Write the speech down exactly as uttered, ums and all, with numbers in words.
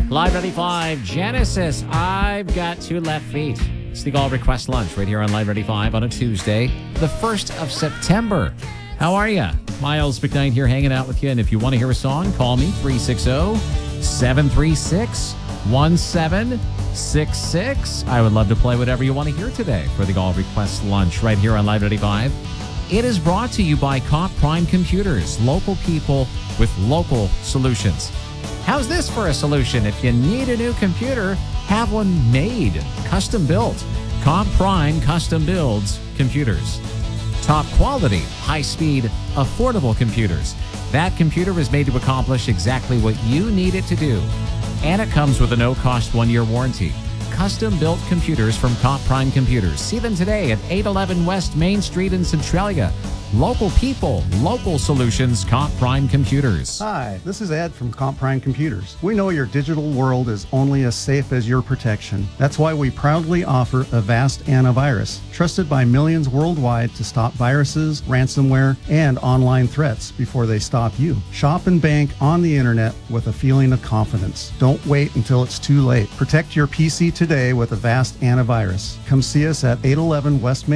Live ninety-five, Genesis. I've got two left feet. It's the All Request Lunch right here on Live ninety-five on a Tuesday, the first of September. How are you? Miles McKnight here hanging out with you. And if you want to hear a song, call me three six zero, seven three six, one seven six six. I would love to play whatever you want to hear today for the All Request Lunch right here on Live ninety-five. It is brought to you by Comp Prime Computers, local people with local solutions. How's this for a solution? If you need a new computer, have one made, custom built. Comp Prime custom builds computers. Top quality, high speed, affordable computers. That computer is made to accomplish exactly what you need it to do. And it comes with a no-cost one-year warranty. Custom-built computers from Comp Prime Computers. See them today at eight eleven West Main Street in Centralia. Local people, local solutions, Comp Prime Computers. Hi, this is Ed from Comp Prime Computers. We know your digital world is only as safe as your protection. That's why we proudly offer Avast Antivirus, trusted by millions worldwide to stop viruses, ransomware, and online threats before they stop you. Shop and bank on the internet with a feeling of confidence. Don't wait until it's too late. Protect your P C today with Avast Antivirus. Come see us at eight eleven West Main